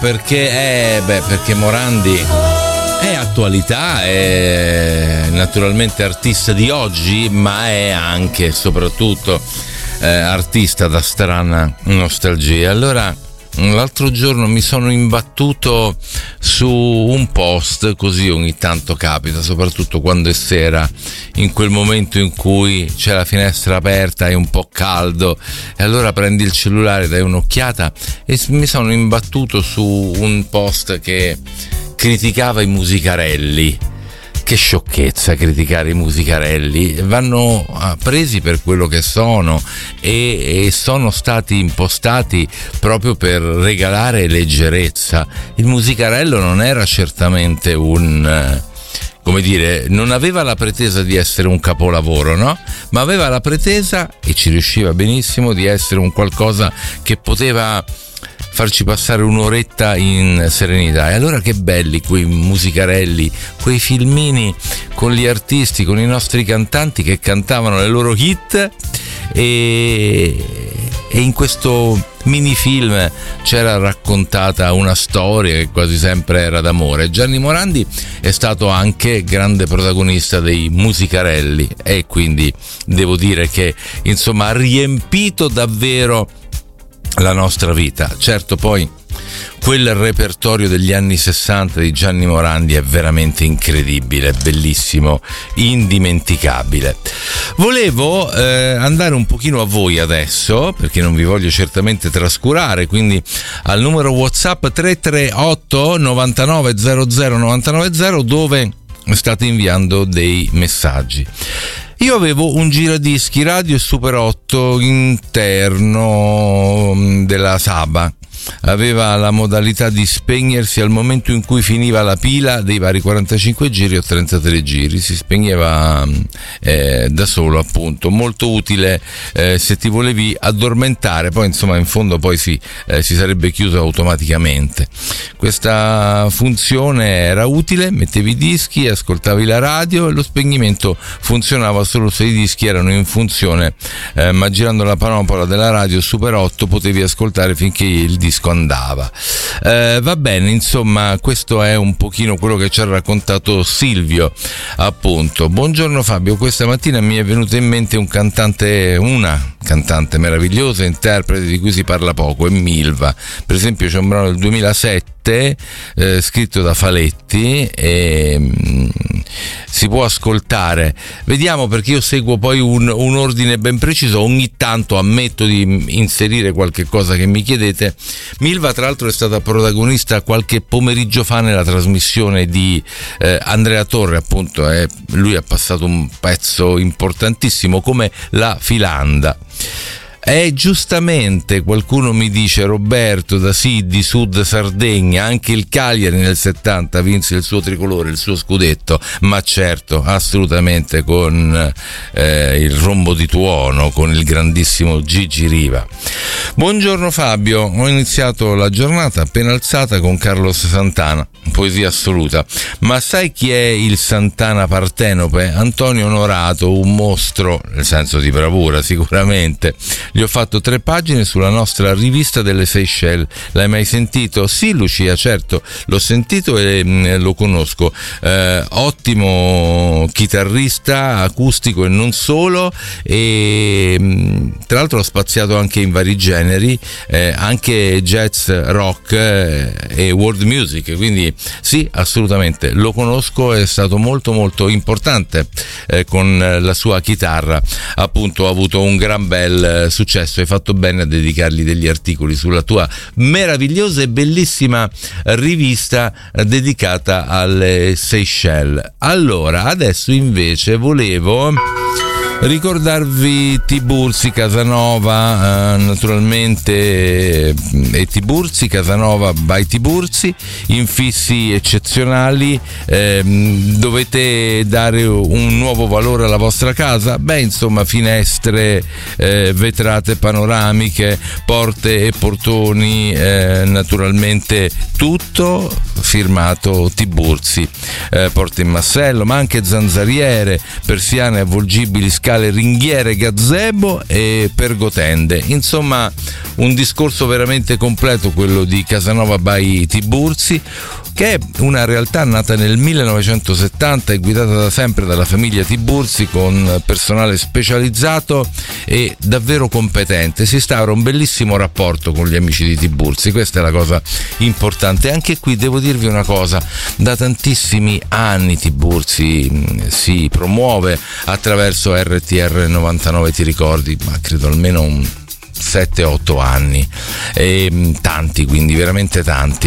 perché Morandi è attualità, è naturalmente artista di oggi, ma è anche e soprattutto artista da strana nostalgia. Allora, l'altro giorno mi sono imbattuto su un post, così ogni tanto capita, soprattutto quando è sera, in quel momento in cui c'è la finestra aperta, è un po' caldo, e allora prendi il cellulare, dai un'occhiata, e mi sono imbattuto su un post che criticava i musicarelli. Che sciocchezza criticare i musicarelli, vanno presi per quello che sono e sono stati impostati proprio per regalare leggerezza. Il musicarello non era certamente non aveva la pretesa di essere un capolavoro, no? Ma aveva la pretesa, e ci riusciva benissimo, di essere un qualcosa che poteva farci passare un'oretta in serenità. E allora che belli quei musicarelli, quei filmini con gli artisti, con i nostri cantanti che cantavano le loro hit, e in questo minifilm c'era raccontata una storia che quasi sempre era d'amore. Gianni Morandi è stato anche grande protagonista dei musicarelli, e quindi devo dire che insomma ha riempito davvero la nostra vita. Certo, poi quel repertorio degli anni 60 di Gianni Morandi è veramente incredibile, bellissimo, indimenticabile. Volevo andare un pochino a voi adesso, perché non vi voglio certamente trascurare, quindi al numero WhatsApp 338 99 00 990, dove state inviando dei messaggi. Io avevo un giradischi Radio Super 8 interno della Saba. Aveva la modalità di spegnersi al momento in cui finiva la pila dei vari 45 giri o 33 giri, si spegneva da solo, appunto, molto utile se ti volevi addormentare, poi insomma in fondo poi si sarebbe chiuso automaticamente. Questa funzione era utile, mettevi i dischi, ascoltavi la radio, e lo spegnimento funzionava solo se i dischi erano in funzione, ma girando la panopola della Radio Super 8 potevi ascoltare finché il disco andava. Va bene, insomma, questo è un pochino quello che ci ha raccontato Silvio, appunto. Buongiorno Fabio, questa mattina mi è venuta in mente una cantante meravigliosa, interprete di cui si parla poco, è Milva. Per esempio c'è un brano del 2007 scritto da Faletti, e si può ascoltare. Vediamo, perché io seguo poi un ordine ben preciso, ogni tanto ammetto di inserire qualche cosa che mi chiedete. Milva tra l'altro è stata protagonista qualche pomeriggio fa nella trasmissione di Andrea Torre, appunto, lui ha passato un pezzo importantissimo come La Filanda. Giustamente qualcuno mi dice: Roberto da Siddi, Sud Sardegna, anche il Cagliari nel 70 vinse il suo tricolore, il suo scudetto. Ma certo, assolutamente, con il rombo di tuono, con il grandissimo Gigi Riva. Buongiorno Fabio, ho iniziato la giornata appena alzata con Carlos Santana, poesia assoluta. Ma sai chi è il Santana partenope? Antonio Onorato, un mostro, nel senso di bravura sicuramente. Gli ho fatto 3 pagine sulla nostra rivista delle Seychelles. L'hai mai sentito? Sì, Lucia, certo, l'ho sentito e lo conosco. Ottimo chitarrista acustico e non solo, e tra l'altro ho spaziato anche in vari generi, anche jazz, rock e world music, quindi sì, assolutamente lo conosco. È stato molto molto importante con la sua chitarra, appunto. Ha avuto un gran bel successo. Hai fatto bene a dedicargli degli articoli sulla tua meravigliosa e bellissima rivista dedicata alle Seychelles. Allora, adesso invece volevo ricordarvi Tiburzi, Casanova, naturalmente, e Tiburzi, Casanova by Tiburzi, infissi eccezionali. Dovete dare un nuovo valore alla vostra casa? Beh, insomma, finestre, vetrate panoramiche, porte e portoni, naturalmente tutto firmato Tiburzi, porte in massello, ma anche zanzariere, persiane avvolgibili, scale, ringhiere, gazebo e pergotende. Insomma, un discorso veramente completo quello di Casanova by Tiburzi, che è una realtà nata nel 1970 e guidata da sempre dalla famiglia Tiburzi, con personale specializzato e davvero competente. Si instaura un bellissimo rapporto con gli amici di Tiburzi, questa è la cosa importante. Anche qui devo dirvi una cosa: da tantissimi anni Tiburzi si promuove attraverso RTR 99, ti ricordi? Ma credo almeno un 7-8 anni, tanti, quindi veramente tanti.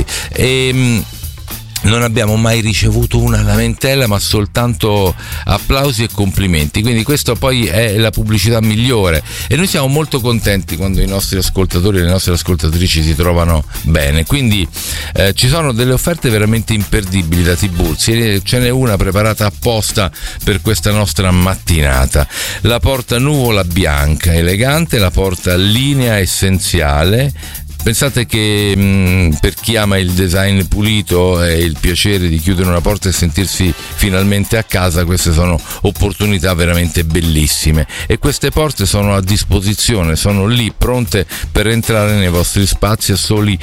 Non abbiamo mai ricevuto una lamentela, ma soltanto applausi e complimenti, quindi questo poi è la pubblicità migliore, e noi siamo molto contenti quando i nostri ascoltatori e le nostre ascoltatrici si trovano bene. Quindi ci sono delle offerte veramente imperdibili da Tiburzi, ce n'è una preparata apposta per questa nostra mattinata: la porta nuvola bianca elegante, la porta linea essenziale. Pensate che per chi ama il design pulito e il piacere di chiudere una porta e sentirsi finalmente a casa, queste sono opportunità veramente bellissime, e queste porte sono a disposizione, sono lì pronte per entrare nei vostri spazi a soli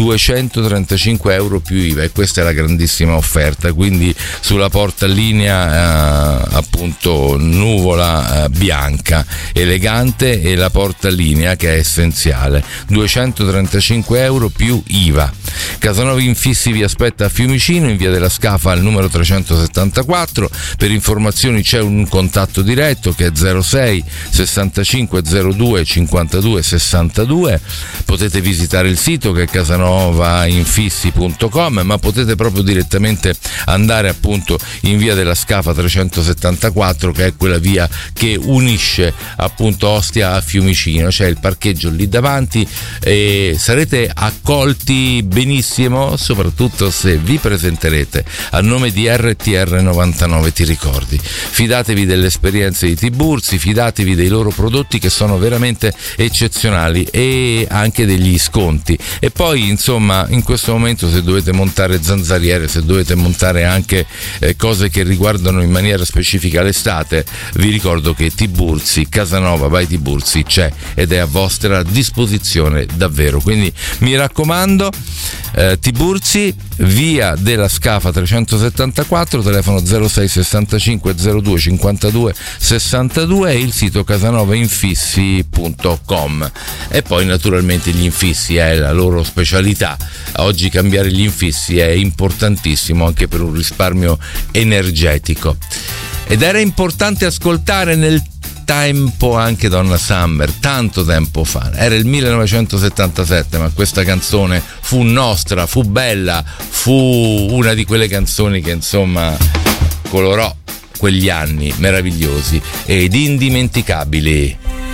235 euro più IVA, e questa è la grandissima offerta. Quindi sulla porta linea appunto nuvola bianca elegante e la porta linea che è essenziale, 235 euro più IVA. Casanova Infissi vi aspetta a Fiumicino, in via della Scafa al numero 374. Per informazioni c'è un contatto diretto che è 06 65 02 52 62. Potete visitare il sito che è casanovainfissi.com, ma potete proprio direttamente andare appunto in via della Scafa 374, che è quella via che unisce appunto Ostia a Fiumicino. C'è il parcheggio lì davanti e sarete accolti benissimo, soprattutto se vi presenterete a nome di RTR 99, ti ricordi. Fidatevi delle esperienze di Tiburzi, fidatevi dei loro prodotti che sono veramente eccezionali, e anche degli sconti. E poi insomma, in questo momento, se dovete montare zanzariere, se dovete montare anche cose che riguardano in maniera specifica l'estate, vi ricordo che Tiburzi, Casanova by Tiburzi, c'è ed è a vostra disposizione davvero. Quindi mi raccomando, Tiburzi, via della Scafa 374, telefono 06 65 02 52 62, e il sito casanovainfissi.com. E poi naturalmente gli infissi è la loro specialità. Oggi cambiare gli infissi è importantissimo anche per un risparmio energetico. Ed era importante ascoltare nel tempo anche Donna Summer, tanto tempo fa, era il 1977, ma questa canzone fu nostra, fu bella, fu una di quelle canzoni che insomma colorò quegli anni meravigliosi ed indimenticabili.